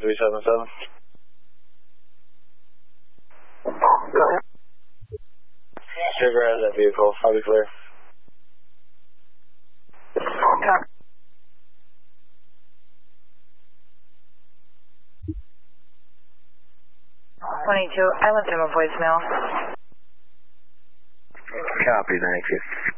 1377. Go ahead. Sugar has that vehicle. I'll be clear. Copy. I left him a voicemail. Copy, thank you.